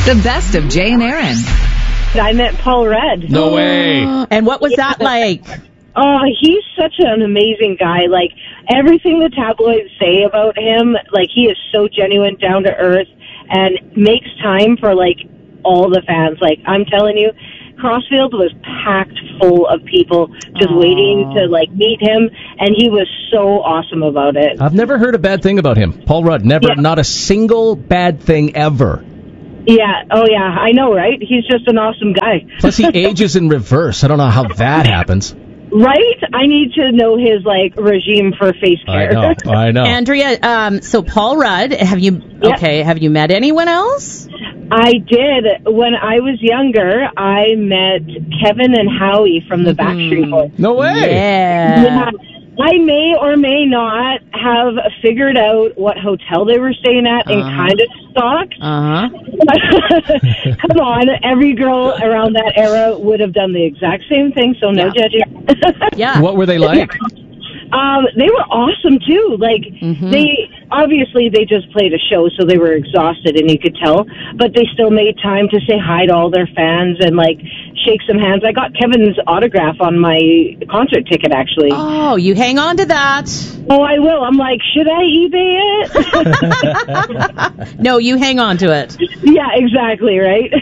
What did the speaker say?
The best of Jay and Aaron. I met Paul Rudd. No way. And what was that like? Oh, he's such an amazing guy. Like, everything the tabloids say about him, like, he is so genuine, down to earth, and makes time for, like, all the fans. Like, I'm telling you, Crossfield was packed full of people just waiting to, like, meet him, and he was so awesome about it. I've never heard a bad thing about him. Paul Rudd, never, not a single bad thing ever. Yeah, oh yeah, I know, right? He's just an awesome guy. Plus, he ages in reverse. I don't know how that happens. Right? I need to know his, like, regime for face care. I know. Andrea, so Paul Rudd, have you met anyone else? I did. When I was younger, I met Kevin and Howie from the Backstreet Boys. No way. Yeah. I may or may not have figured out what hotel they were staying at and kind of stalked. Come on, every girl around that era would have done the exact same thing, so no judging. Yeah. What were they like? They were awesome too. Like, they just played a show, so they were exhausted, and you could tell. But they still made time to say hi to all their fans and, like, shake some hands. I got Kevin's autograph on my concert ticket, actually. Oh, you hang on to that. Oh, I will. I'm like, should I eBay it? No, you hang on to it. Yeah, exactly, right?